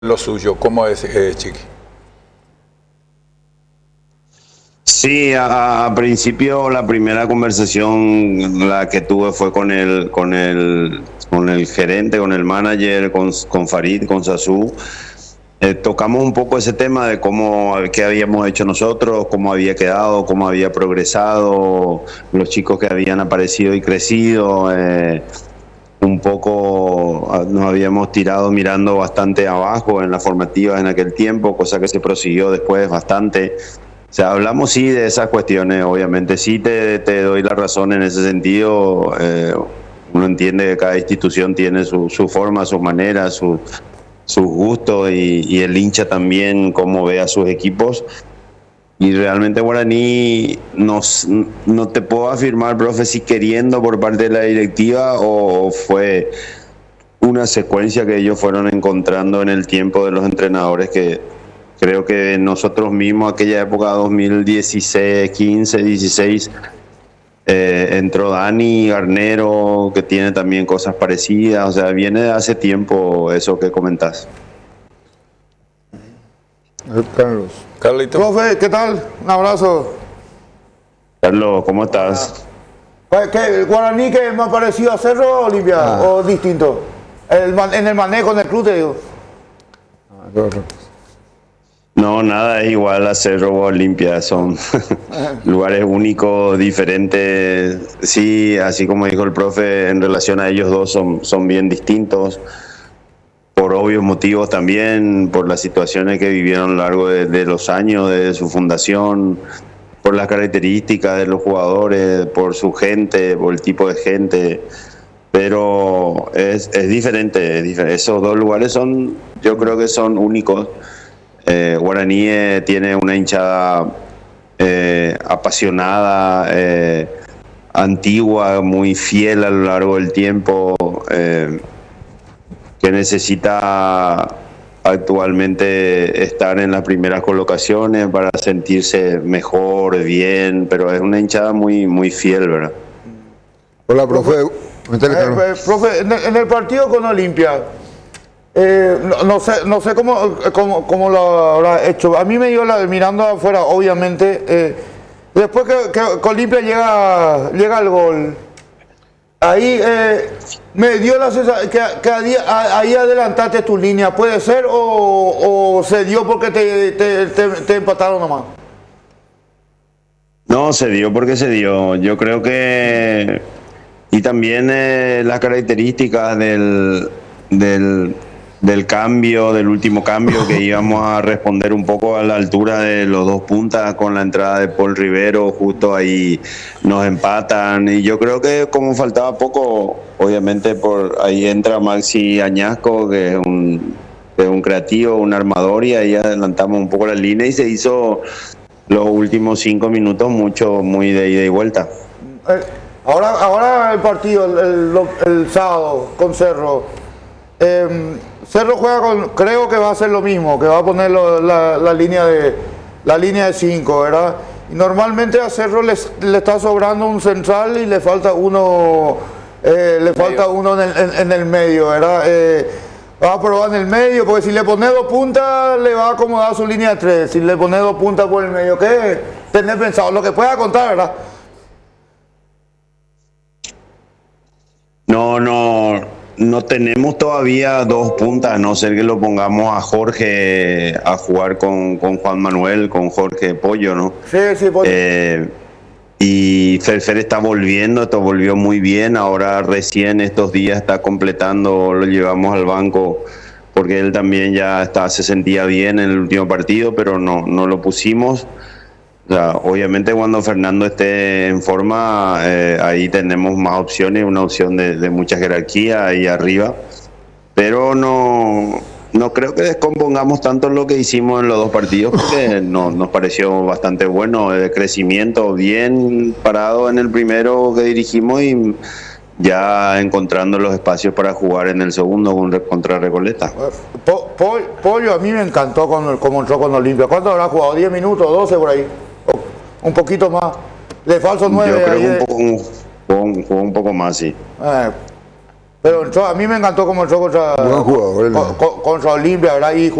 lo suyo. ¿Cómo es, Chiqui? Sí, a principio la primera conversación la que tuve fue con el gerente, con el manager, con Farid, con Sasu. Tocamos un poco ese tema de qué habíamos hecho nosotros, cómo había quedado, cómo había progresado, los chicos que habían aparecido y crecido. Un poco nos habíamos tirado mirando bastante abajo en las formativas en aquel tiempo, cosa que se prosiguió después bastante. O sea, hablamos sí de esas cuestiones, obviamente sí te doy la razón en ese sentido. Uno entiende que cada institución tiene su forma, su manera, sus gustos y el hincha también cómo ve a sus equipos. Y realmente Guaraní no te puedo afirmar, profe, si queriendo por parte de la directiva o fue una secuencia que ellos fueron encontrando en el tiempo de los entrenadores que creo que nosotros mismos, aquella época 2016, 15, 16, entró Dani Garnero, que tiene también cosas parecidas, o sea, viene de hace tiempo eso que comentás. Carlos. Carlito. Profe, ¿qué tal? Un abrazo. Carlos, ¿cómo estás? ¿El Guaraní que es más parecido a Cerro Olimpia o distinto? En el manejo, en el club, te digo. No, nada es igual a Cerro o Olimpia, son lugares únicos, diferentes. Sí, así como dijo el profe, en relación a ellos dos son bien distintos, por obvios motivos también, por las situaciones que vivieron a lo largo de los años de su fundación, por las características de los jugadores, por su gente, por el tipo de gente. Pero es diferente. Esos dos lugares yo creo que son únicos. Guaraní tiene una hinchada apasionada, antigua, muy fiel a lo largo del tiempo, que necesita actualmente estar en las primeras colocaciones para sentirse mejor, bien, pero es una hinchada muy, muy fiel, ¿verdad? Hola, profe. Profe, en el partido con Olimpia, no sé cómo lo habrá hecho. A mí me dio mirando afuera, obviamente, después que Olimpia llega al gol, ahí me dio la sensación que ahí adelantaste tu línea, ¿puede ser? ¿O se dio porque te empataron nomás? No, se dio porque se dio. Yo creo que... Y también las características del cambio, del último cambio, que íbamos a responder un poco a la altura de los dos puntas con la entrada de Paul Rivero, justo ahí nos empatan. Y yo creo que como faltaba poco, obviamente por ahí entra Maxi Añasco, que es un creativo, un armador, y ahí adelantamos un poco la línea y se hizo los últimos 5 minutos muy de ida y vuelta. Ahora el partido, el sábado con Cerro. Cerro juega creo que va a hacer lo mismo, que va a poner la línea de 5, ¿verdad? Y normalmente a Cerro le está sobrando un central y le falta uno en el medio, ¿verdad? Va a probar en el medio, porque si le pone 2 puntas le va a acomodar su línea de 3. Si le pone 2 puntas por el medio, ¿qué tenés pensado? Lo que pueda contar, ¿verdad? No tenemos todavía 2 puntas, a no ser que lo pongamos a Jorge a jugar con Juan Manuel, con Jorge Pollo, ¿no? Sí, Pollo. Y Fer volvió muy bien, ahora recién estos días está completando, lo llevamos al banco porque él también ya se sentía bien en el último partido, pero no lo pusimos. O sea, obviamente cuando Fernando esté en forma, ahí tenemos más opciones, una opción de mucha jerarquía ahí arriba, pero no creo que descompongamos tanto lo que hicimos en los 2 partidos, porque nos pareció bastante bueno, de crecimiento, bien parado en el primero que dirigimos y ya encontrando los espacios para jugar en el segundo contra Recoleta. Pollo a mí me encantó como entró con Olimpia. ¿Cuánto habrá jugado? ¿10 minutos? ¿12 por ahí? Un poquito más. De falso 9. Yo creo que jugó un poco más, sí. Pero a mí me encantó cómo entró contra, Buen jugador, contra Olimpia, ¿verdad? Y